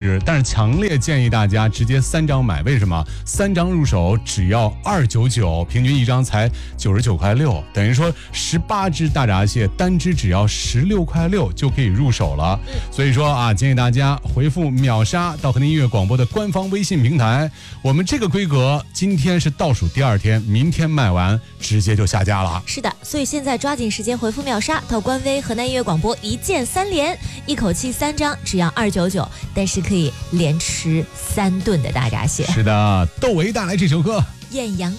只，但是强烈建议大家直接3张买。为什么？3张入手只要299，平均1张才99.6块，等于说18只大闸蟹单只只要16.6块就可以入手了。所以说啊，建议大家回复秒杀到河南音乐广播的官方微信平台。我们这个规格今天是倒数第2天，明天卖完直接就下架了。 是的，所以现在抓紧时间回复秒杀到官微河南音乐广播，1键3连，一口气3张只要299，但是可以连吃3顿的大闸蟹。 是的，窦唯带来这首歌艳阳